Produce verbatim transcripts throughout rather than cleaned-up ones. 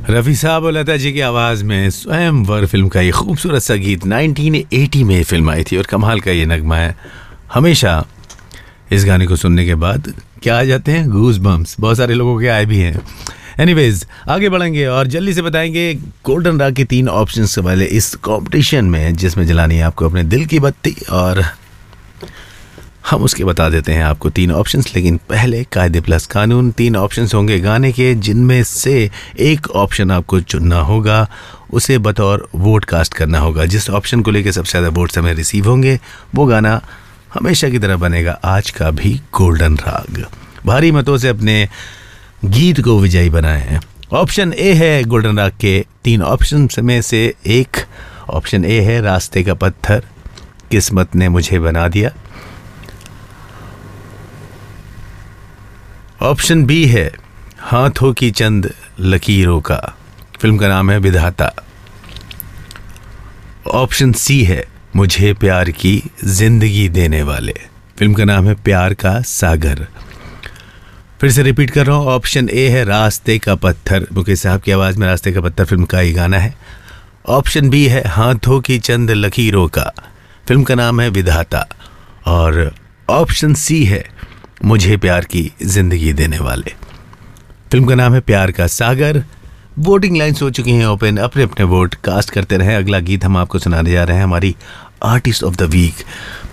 रफी साहब और लता जी की आवाज में स्वयंवर फिल्म का ये खूबसूरत सा गीत नाइनटीन एटी में फिल्म आई थी और कमाल का ये नगमा है। हमेशा इस गाने को सुनने के बाद क्या आ जाते हैं, गूज बम्स। बहुत सारे लोगों के आए भी हैं। एनीवेज, आगे बढ़ेंगे और जल्दी से बताएंगे गोल्डन राग के तीन ऑप्शंस वाले इस कंपटीशन में, जिसमें जलानी है आपको अपने दिल की बत्ती, और हम उसके बता देते हैं आपको तीन ऑप्शंस। लेकिन पहले कायदे प्लस कानून। तीन ऑप्शंस होंगे गाने के, जिनमें से एक ऑप्शन आपको चुनना होगा, उसे बतौर वोट कास्ट करना होगा। जिस ऑप्शन को लेकर सबसे ज़्यादा वोट्स हमें रिसीव होंगे वो गाना हमेशा की तरह बनेगा आज का भी गोल्डन राग। भारी मतों से अपने गीत को विजयी बनाए हैं। ऑप्शन ए है गोल्डन राग के तीन ऑप्शन में से एक। ऑप्शन ए है रास्ते का पत्थर, किस्मत ने मुझे बना दिया। ऑप्शन बी है हाथों की चंद लकीरों का, फिल्म का नाम है विधाता। ऑप्शन सी है मुझे प्यार की जिंदगी देने वाले, फिल्म का नाम है प्यार का सागर। फिर से रिपीट कर रहा हूँ, ऑप्शन ए है रास्ते का पत्थर, मुकेश साहब की आवाज़ में रास्ते का पत्थर फिल्म का ही गाना है। ऑप्शन बी है हाथों की चंद लकीरों का, फिल्म का नाम है विधाता। और ऑप्शन सी है मुझे प्यार की जिंदगी देने वाले, फिल्म का नाम है प्यार का सागर। वोटिंग लाइन्स हो चुकी हैं ओपन, अपने अपने वोट कास्ट करते रहें। अगला गीत हम आपको सुनाने जा रहे हैं हमारी artist of the week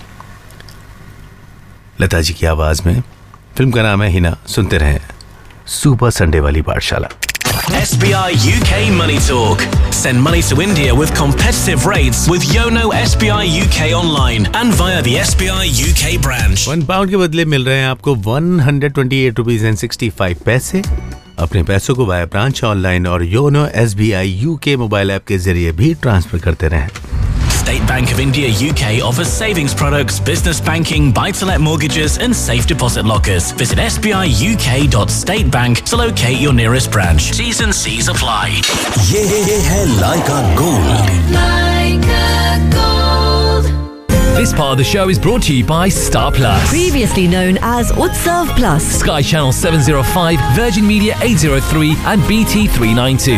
Lata ji की आवाज में। फिल्म का नाम है हिना। सुनते रहें सुपर संडे वाली पाठशाला। S B I U K Money Talk. Send money to India with competitive rates with Yono S B I U K online and via the S B I U K branch. One pound के बदले मिल रहे हैं आपको one hundred twenty eight rupees and sixty five पैसे। अपने पैसों को via branch online और YONO S B I U K mobile app के जरिए भी ट्रांसफर करते रहें। State Bank of India U K offers savings products, business banking, buy-to-let mortgages and safe deposit lockers. Visit s b i u k dot state bank to locate your nearest branch. T's and C's apply. ये है Laika Gold. Laika Gold. This part of the show is brought to you by Star Plus. Previously known as Utsav Plus. Sky Channel seven oh five, Virgin Media eight oh three and B T three ninety-two.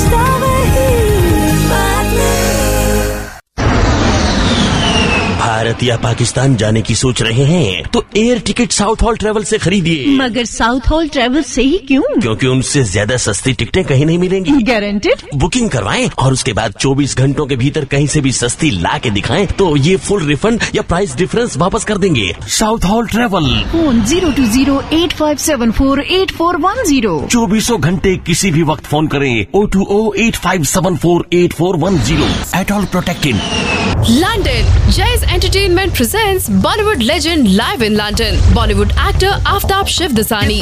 Bharat या पाकिस्तान जाने की सोच रहे हैं तो air ticket south hall travel से खरीदिए। मगर साउथ हॉल ट्रेवल से ही क्यों? क्योंकि उनसे ज्यादा सस्ती टिकटें कहीं नहीं मिलेंगी। गारंटेड? बुकिंग करवाएं और उसके बाद चौबीस घंटों के भीतर कहीं से भी सस्ती ला के दिखाएं तो ये फुल रिफंड या प्राइस डिफरेंस वापस कर देंगे। South hall travel, phone zero to zero eight five seven four eight four one zero. चौबीसों घंटे किसी भी वक्त फोन करें O two O eight five seven four eight four one zero. At all protected. London. Jay's Entertainment presents Bollywood legend live in London. Bollywood actor Aftab Shivdasani.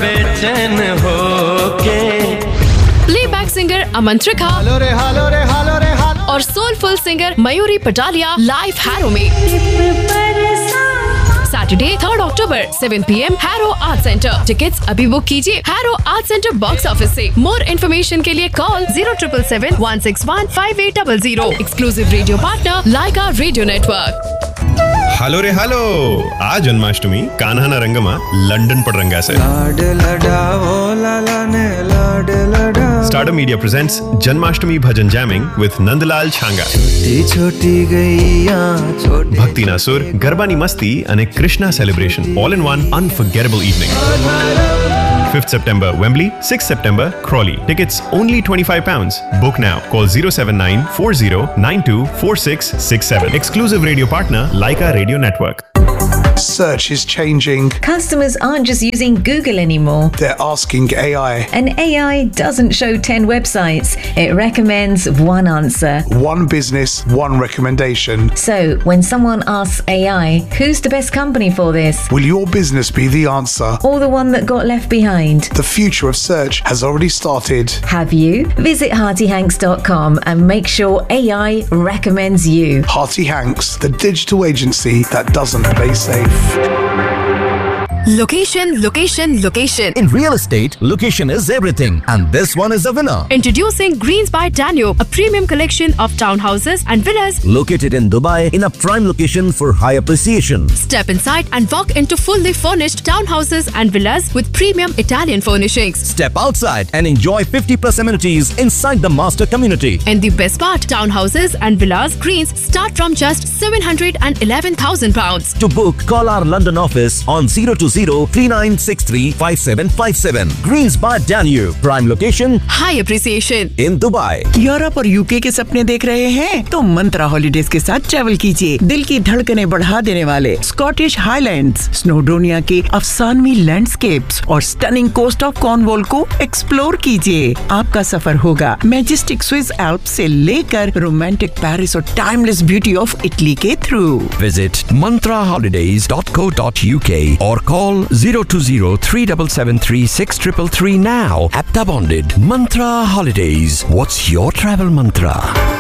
Playback singer Aman Trikha. और soulful singer Mayuri Patalia live Harrow में. Saturday third October seven p m Harrow Art Center. Tickets अभी book कीजिए Harrow Art Center box office से। More information के लिए call zero seven seven one six one five eight zero zero. Exclusive radio partner Laika Radio Network. Hello रे hello, आज जन्माष्टमी कान्हा ना रंगमा London पर रंगा से stardom media presents Janmashtami bhajan jamming with Nandlal Changa, भक्ति ना सुर, गरबानी मस्ती અને Krishna celebration all in one unforgettable evening. fifth September Wembley, sixth September Crawley. Tickets only twenty-five pounds. Book now. Call zero seven nine four zero nine two four six six seven. Exclusive radio partner Laika Radio Network. Search is changing. Customers aren't just using Google anymore. They're asking A I. And A I doesn't show ten websites. It recommends one answer. One business, one recommendation. So, when someone asks A I, who's the best company for this? Will your business be the answer? Or the one that got left behind? The future of search has already started. Have you? Visit hearty hanks dot com and make sure A I recommends you. Hearty Hanks, the digital agency that doesn't play safe. Location, location, location. In real estate, location is everything, and this one is a winner. Introducing Greens by Danube, a premium collection of townhouses and villas Located in Dubai in a prime location for high appreciation. Step inside and walk into fully furnished townhouses and villas with premium Italian furnishings. Step outside and enjoy fifty plus amenities inside the master community. And the best part, townhouses and villas Greens start from just seven hundred eleven thousand pounds. To book, call our London office on zero two zero three nine six three five seven five seven. Greens by Danube, prime location High appreciation in Dubai. Europe और UK के सपने देख रहे हैं तो मंत्रा holidays के साथ travel कीजिए। दिल की धड़कनें बढ़ा देने वाले स्कॉटिश हाईलैंड्स, स्नोडोनिया के अफसानवी लैंडस्केप्स और स्टनिंग कोस्ट ऑफ कॉर्नवॉल को एक्सप्लोर कीजिए। आपका सफर होगा मैजेस्टिक स्विस एल्प्स से लेकर रोमांटिक पेरिस और टाइमलेस ब्यूटी ऑफ इटली के through. Visit mantra holidays dot co dot u k or call zero two zero three seven seven three six three three now. Apta bonded. Mantra Holidays. What's your travel mantra?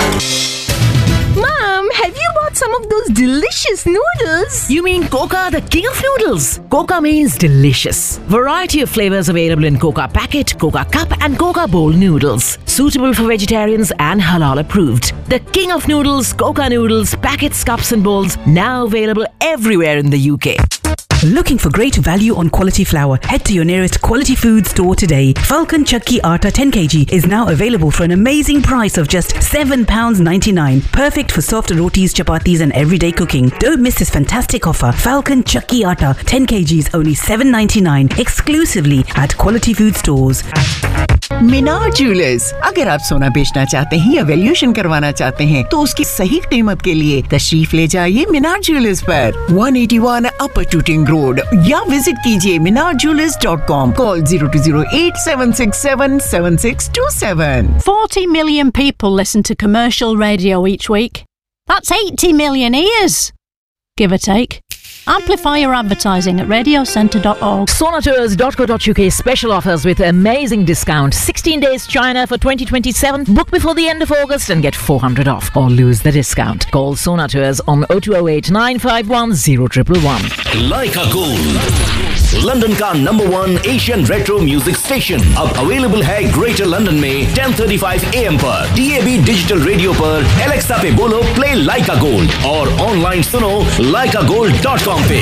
Mom, have you bought some of those delicious noodles? You mean Coca, the king of noodles? Coca means delicious. Variety of flavors available in Coca packet, Coca cup and Coca bowl noodles. Suitable for vegetarians and halal approved. The king of noodles, Coca noodles, packets, cups and bowls, now available everywhere in the U K. Looking for great value on quality flour? Head to your nearest Quality Food store today. Falcon Chakki Atta ten kilograms is now available for an amazing price of just seven pounds ninety-nine. Perfect for soft rotis, chapatis and everyday cooking. Don't miss this fantastic offer. Falcon Chakki Atta ten kilograms only seven ninety-nine. Exclusively at Quality Food stores. Minar jewellers, अगर आप सोना बेचना चाहते हैं या valuation करवाना चाहते हैं तो उसकी सही कीमत के लिए तशरीफ ले जाइए मीनार ज्वेलर्स पर one eighty-one अपर टूटिंग रोड या विजिट कीजिए मीनार jewellers dot com. Call zero two zero eight seven six seven seven six two seven. forty million people listen to commercial radio each week. That's eighty million ears, give or take. Amplify your advertising at radio centre dot org. Sonatours dot co dot u k special offers with amazing discount. sixteen days China for twenty twenty-seven. Book before the end of August and get four hundred off or lose the discount. Call Sonatours on oh two oh eight nine five one oh one one one. Leica Gold, London का number one Asian retro music station अब available है greater London में ten thirty-five a m पर D A B digital radio पर Alexa पे बोलो play लाइका gold और online सुनो लाइका गोल्ड डॉट कॉम पे.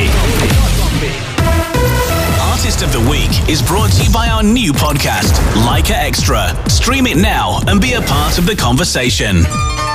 Artist of the Week is brought to you by our new podcast, Leica Extra. Stream it now and be a part of the conversation.